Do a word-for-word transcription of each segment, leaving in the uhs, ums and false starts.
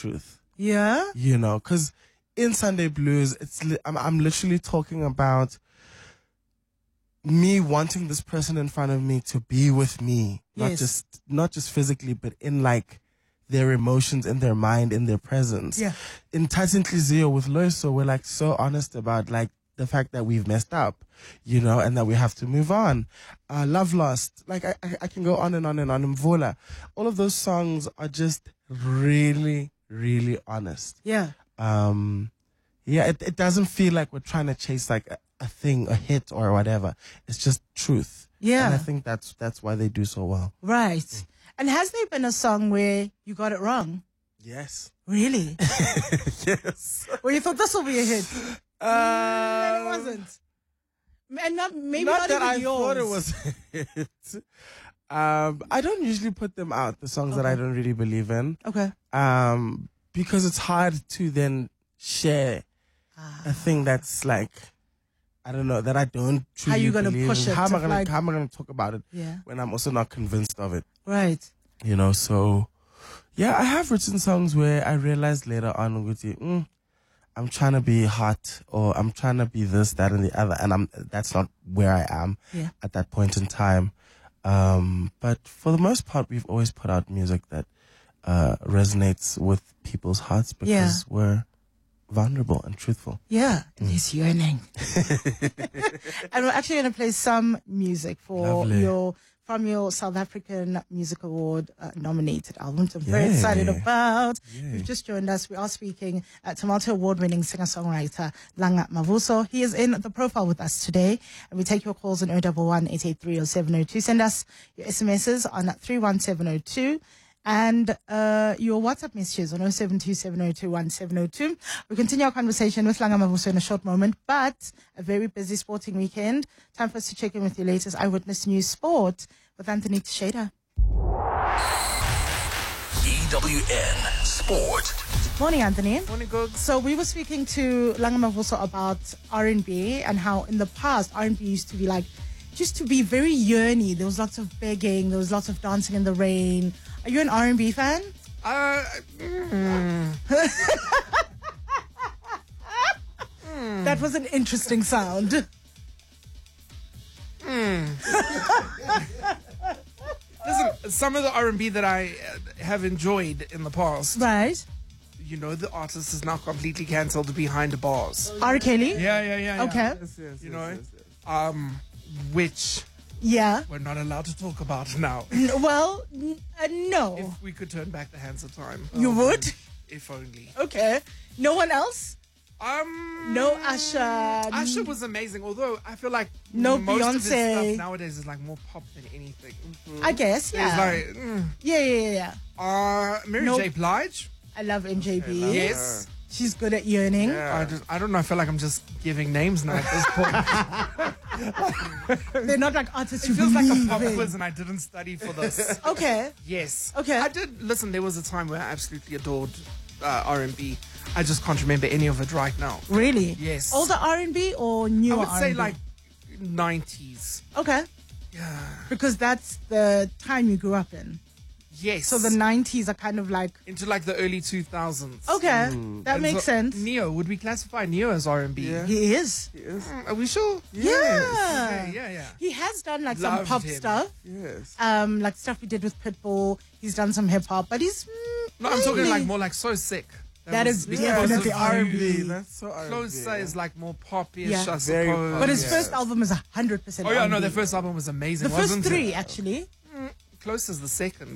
truth. Yeah. You know, because in Sunday Blues, it's li- I'm, I'm literally talking about me wanting this person in front of me to be with me, not Yes. just not just physically, but in like their emotions, in their mind, in their presence. Yeah. In Tyson Zio with Loiso, we're like so honest about like the fact that we've messed up, you know, and that we have to move on. Uh, Love Lost, like I, I, I can go on and on and on. Mvula, all of those songs are just really, really honest. Yeah. Um, yeah, it, it doesn't feel like we're trying to chase like a, a thing, a hit or whatever. It's just truth. Yeah. And I think that's that's why they do so well. Right. And has there been a song where you got it wrong? Yes. Really? Yes. Well, you thought this will be a hit. Uh, And it wasn't. And not maybe not not, that even I yours. thought it was a hit. Um, I don't usually put them out, the songs that I don't really believe in. Okay. Um, because it's hard to then share Ah. a thing that's like, I don't know, that I don't truly you gonna believe push in. it How am to I gonna, like- how am I gonna talk about it Yeah. when I'm also not convinced of it? Right. You know, so yeah, I have written songs where I realized later on with you, mm, I'm trying to be hot or I'm trying to be this, that, and the other, and I'm that's not where I am Yeah. at that point in time. Um, but for the most part, we've always put out music that uh, resonates with people's hearts because Yeah. we're vulnerable and truthful. Yeah. It's yearning. And we're actually going to play some music for Lovely. your from your South African Music Award uh, nominated album, which I'm very Yay. excited about. Yay. You've just joined us. We are speaking at Tomato Award-winning singer-songwriter Langa Mavuso. He is in the profile with us today, and we take your calls on zero one one, eight eight three, zero seven zero two. Send us your S M Ses on three one seven zero two. And uh, your WhatsApp messages on zero seven two seven zero two one seven zero two. We'll continue our conversation with Langa Mavuso in a short moment, but a very busy sporting weekend. Time for us to check in with your latest Eyewitness News Sport with Anthony Teixeira. E W N Sport. Morning, Anthony. Morning, Googs. So we were speaking to Langa Mavuso about R and B and how in the past R and B used to be like, used to be very yearny. There was lots of begging. There was lots of dancing in the rain. Are you an R and B fan? Uh, mm, That was an interesting sound. listen, some of the R and B that I uh, have enjoyed in the past, Right. you know, the artist is now completely cancelled behind bars. R. Kelly? Yeah, yeah, yeah. yeah. Okay. You know, um, which Yeah. we're not allowed to talk about now. N- Well, n- uh, no. If we could turn back the hands of time. You Oh, would? If only. Okay. No one else? Um, No Usher. Usher was amazing, although I feel like No most of his Beyonce. stuff nowadays is like more pop than anything. I guess, yeah. It's like, mm, yeah, yeah, yeah, yeah. uh, Mary Nope. J. Blige. I love M J B. Yes. She's good at yearning. I just, I don't know. I feel like I'm just giving names now at this point. They're not like artists It you feels like a believe pop in. quiz, and I didn't study for this. Okay. Yes. Okay. I did listen. There was a time where I absolutely adored uh, R and B. I just can't remember any of it right now. Really? Yes. Older R and B or newer I would say R and B? like nineties. Okay. Yeah. Because that's the time you grew up in. Yes. So the nineties are kind of like, into like the early two thousands. okay, that And makes so sense. Neo, would we classify Neo as R and B? Yeah. He is. Yes. Are we sure? Yeah. Okay, yeah, yeah. He has done like some Loved pop him. stuff. Yes. Um, like stuff he did with Pitbull. He's done some hip hop, but he's mm, No, I'm talking mainly- like more like So Sick. That was is the definitely closest R and B. to- That's so R and B. Closer is like more poppy-ish, Yeah. I suppose. Very pop. But his Yes. first album is a hundred percent. Oh yeah, no, their first album was amazing. The first wasn't three, it? actually. Close as the second.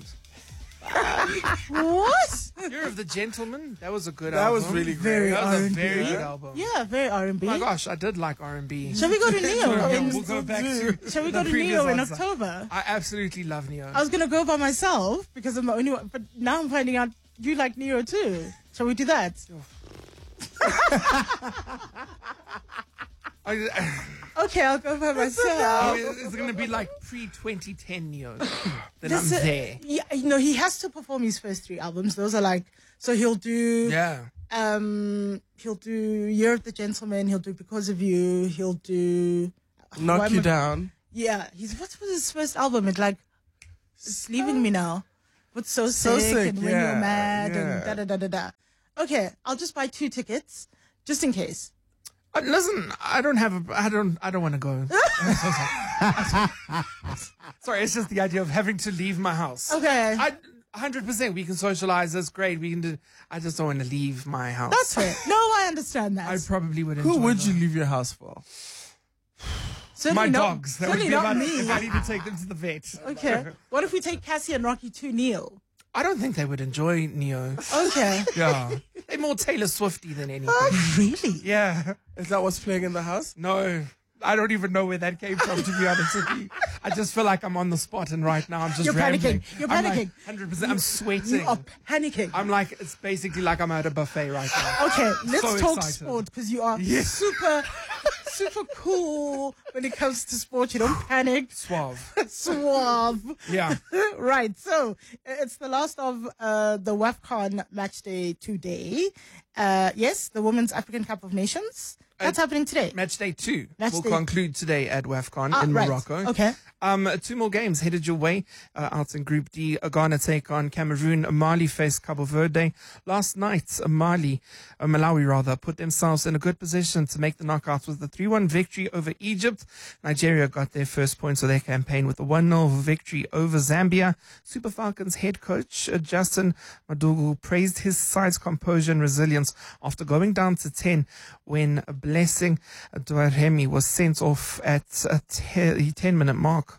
What? Year of the Gentleman. That was a good That album. was really Very great. That was a R and B. very good album. Yeah, very R and B. Oh my gosh, I did like R and B. Shall we go to Neo? Yeah, in, we'll go back to shall we the go to previous Neo in answer. October? I absolutely love Neo. I was gonna go by myself because I'm the only one, but now I'm finding out you like Neo too. Shall we do that? I- Okay, I'll go by myself. it's going to be like pre twenty ten Neo. Then I'm This, uh, there. Yeah, you know, he has to perform his first three albums. Those are like, so he'll do, Yeah. um, he'll do Year of the Gentleman. He'll do Because of You. He'll do Knock Why you am I- down. Yeah, he's what was his first album? It's like it's leaving me now. but so, So sick, sick, and when yeah, you're mad yeah. and da da da da da. Okay, I'll just buy two tickets just in case. Uh, listen, I don't have a. I don't. I don't want to go. Sorry, it's just the idea of having to leave my house. Okay. I. one hundred percent we can socialize. That's great. We can do. I just don't want to leave my house. That's fair. No, I understand that. I probably would. Who enjoy would that. you leave your house for? Certainly My not, dogs. That would certainly be not about me. it. If I need to take them to the vet. Okay. What if we take Cassie and Rocky to Neil? I don't think they would enjoy Neo. Okay. Yeah. They're more Taylor Swifty than anything. Really? Yeah. Is that what's playing in the house? No. I don't even know where that came from, to be honest with you. I just feel like I'm on the spot, and right now I'm just You're rambling. panicking. You're I'm like, panicking. one hundred percent. I'm sweating. You are panicking. I'm like, it's basically like I'm at a buffet right now. Okay, let's So talk excited. sport because you are Yes. super, super cool when it comes to sport. You don't panic. Suave. Suave. Yeah. Right. So uh, it's the last of uh, the WAFCON match day today. Uh, yes, the Women's African Cup of Nations. That's Uh, happening today. Match day two Match will day- conclude today at WAFCON Ah, in right. Morocco. Okay. Um, two more games headed your way. Uh, out in Group D, uh, Ghana take on Cameroon. Mali face Cabo Verde. Last night, uh, Mali, uh, Malawi rather, put themselves in a good position to make the knockouts with a three one victory over Egypt. Nigeria got their first points of their campaign with a one nil victory over Zambia. Super Falcons head coach uh, Justin Madugu praised his side's composure and resilience after going down to ten when Blessing Dwaremi was sent off at a ten minute mark.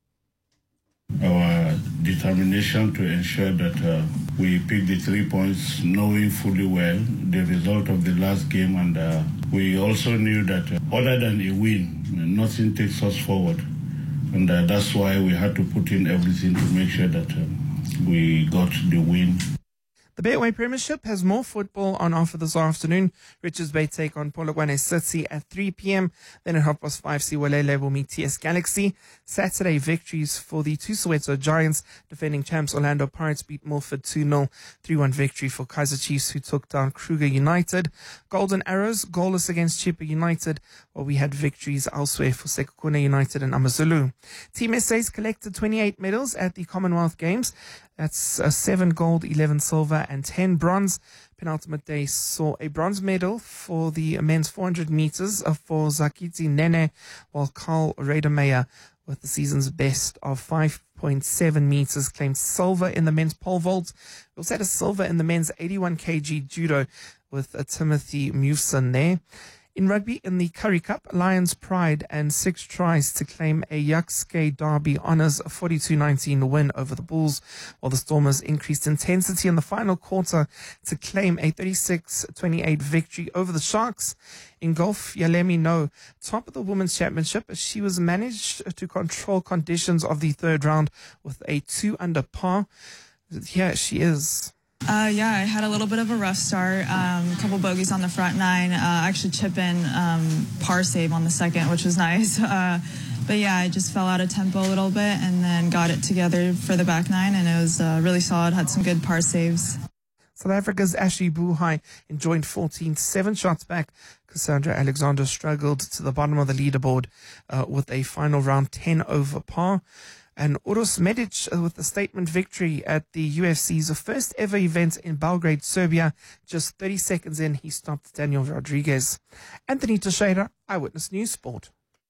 Our determination to ensure that uh, we pick the three points, knowing fully well the result of the last game, and uh, we also knew that uh, other than a win, nothing takes us forward, and uh, that's why we had to put in everything to make sure that uh, we got the win. The Betway Premiership has more football on offer this afternoon. Richards Bay take on Polokwane City at three p.m. Then at half past five, Siwalele will meet T S Galaxy. Saturday victories for the two Soweto Giants. Defending champs Orlando Pirates beat Milford two nil. three one victory for Kaizer Chiefs, who took down Kruger United. Golden Arrows goalless against Chippa United, while we had victories elsewhere for Sekhukhune United and Amazulu. Team S A's collected twenty-eight medals at the Commonwealth Games. That's uh, seven gold, eleven silver, and ten bronze. Penultimate day saw a bronze medal for the men's four hundred meters uh, for Zakiti Nene, while Carl Radermeyer, with the season's best of five point seven meters, claimed silver in the men's pole vault. We also had a silver in the men's eighty-one kilogram judo with uh, Timothy Mewson there. In rugby, in the Currie Cup, Lions pride and six tries to claim a Yuxke Derby honours a forty-two nineteen win over the Bulls, while the Stormers increased intensity in the final quarter to claim a thirty-six twenty-eight victory over the Sharks. In golf, Yalemi No, top of the Women's Championship, she was managed to control conditions of the third round with a two under par. Here she is. Uh, yeah, I had a little bit of a rough start. Um, a couple bogeys on the front nine. Uh, actually, chip in um, par save on the second, which was nice. Uh, but yeah, I just fell out of tempo a little bit and then got it together for the back nine, and it was uh, really solid. Had some good par saves. South Africa's Ashley Buhai enjoyed fourteen, seven shots back. Cassandra Alexander struggled to the bottom of the leaderboard uh, with a final round ten over par. And Uros Medic uh, with a statement victory at the U F C's first ever event in Belgrade, Serbia. Just thirty seconds in, he stopped Daniel Rodriguez. Anthony Teixeira, Eyewitness News Sport.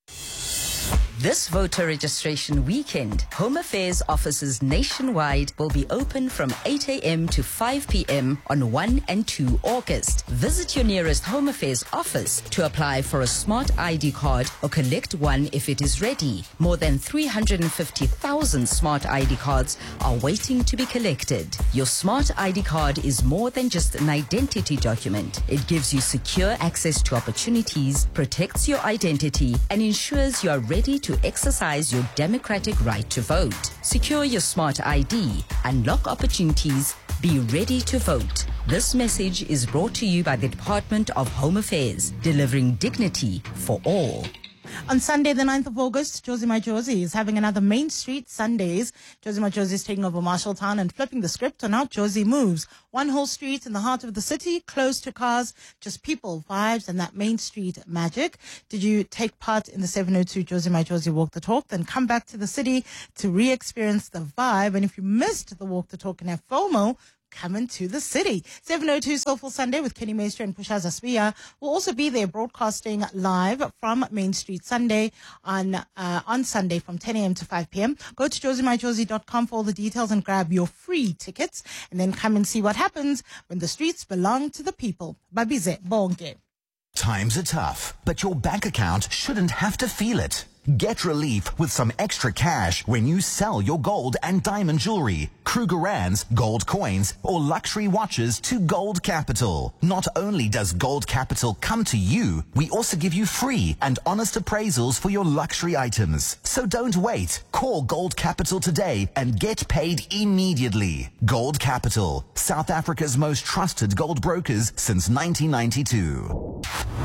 This voter registration weekend, Home Affairs offices nationwide will be open from eight a.m. to five p.m. on first and second August. Visit your nearest Home Affairs office to apply for a smart I D card or collect one if it is ready. More than three hundred fifty thousand smart I D cards are waiting to be collected. Your smart I D card is more than just an identity document. It gives you secure access to opportunities, protects your identity, and ensures you are ready to exercise your democratic right to vote. Secure your smart I D, unlock opportunities, be ready to vote. This message is brought to you by the Department of Home Affairs, delivering dignity for all. On Sunday, the ninth of August, Josie My Josie is having another Main Street Sundays. Josie My Josie is taking over Marshalltown and flipping the script on how Josie moves. One whole street in the heart of the city, close to cars, just people, vibes, and that Main Street magic. Did you take part in the seven oh two Josie My Josie Walk the Talk? Then come back to the city to re-experience the vibe. And if you missed the Walk the Talk and have FOMO, coming to the city. seven oh two Soulful Sunday with Kenny Maester and Pushaza Spia will also be there broadcasting live from Main Street Sunday on uh, on Sunday from ten a.m. to five p.m. Go to josie my josie dot com for all the details and grab your free tickets and then come and see what happens when the streets belong to the people. Babize bonke. Times are tough, but your bank account shouldn't have to feel it. Get relief with some extra cash when you sell your gold and diamond jewelry, Krugerrands, gold coins, or luxury watches to Gold Capital. Not only does Gold Capital come to you, we also give you free and honest appraisals for your luxury items. So don't wait. Call Gold Capital today and get paid immediately. Gold Capital, South Africa's most trusted gold brokers since nineteen ninety-two.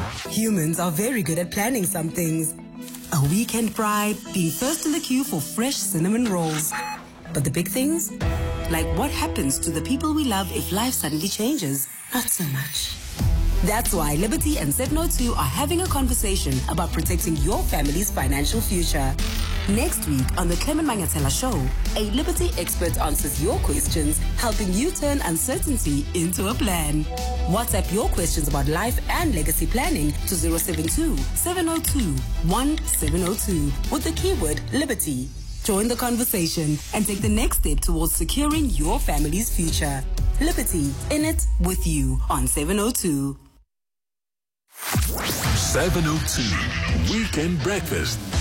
Humans are very good at planning some things. A weekend bride, being first in the queue for fresh cinnamon rolls. But the big things? Like what happens to the people we love if life suddenly changes? Not so much. That's why Liberty and seven oh two are having a conversation about protecting your family's financial future. Next week on the Clement Mangatela Show, a Liberty expert answers your questions, helping you turn uncertainty into a plan. WhatsApp your questions about life and legacy planning to zero seven two, seven oh two, one seven oh two with the keyword Liberty. Join the conversation and take the next step towards securing your family's future. Liberty, in it with you on seven oh two. seven oh two Weekend Breakfast.